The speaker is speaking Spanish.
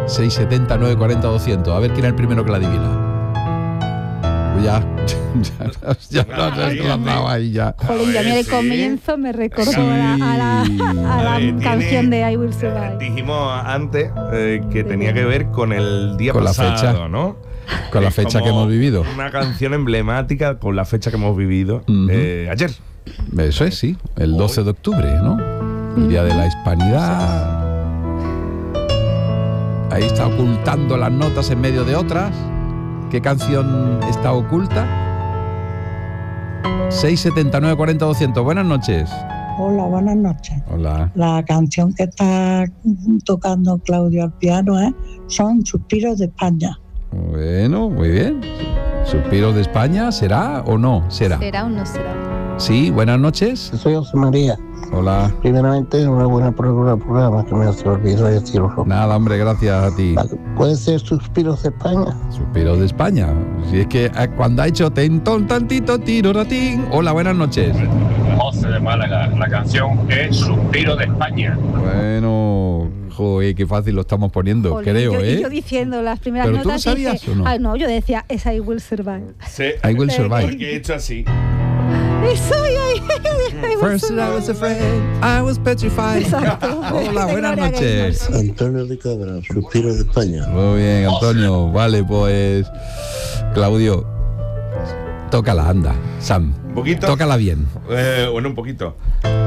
670 940 200. A ver quién es el primero que la adivina. Ya no lo has dado ahí ya. Joder, ya mira el comienzo, me recordó a la canción de I Will Survive. Dijimos antes que tenía que ver con el día con pasado, la fecha, ¿no? Con la fecha que hemos vivido. Una canción emblemática con la fecha que hemos vivido ayer. Eso es, sí, el 12 de octubre, ¿no? El Día de la Hispanidad. Ahí está ocultando las notas en medio de otras. ¿Qué canción está oculta? 679 40 200. Buenas noches. Hola, buenas noches. Hola. La canción que está tocando Claudio al piano son Suspiros de España. Bueno, muy bien. ¿Suspiros de España será o no será? ¿Será o no será? Sí, buenas noches. Soy José María. Hola. Primeramente, enhorabuena por el programa, que me hace olvidar decirlo. Nada, hombre, gracias a ti. ¿Puede ser Suspiros de España? Suspiros de España. Si es que cuando ha hecho tentón, tantito, tiro, ratín. Hola, buenas noches. José de Málaga. La canción es Suspiro de España. Bueno, joder, qué fácil lo estamos poniendo, Joder, creo, y yo diciendo las primeras ¿Pero notas. tú lo sabías o no? No, yo decía, es I Will Survive. Sí. I Will Survive. Porque he hecho así. Soy I Will First Survive. I was afraid, I was petrified. Exacto. Hola, buenas noches. Antonio de Cabra, Suspiros de España. Muy bien, Antonio. Vale, pues Claudio, tócala, anda. Sam, ¿Un poquito? tócala bien. Bueno, un poquito.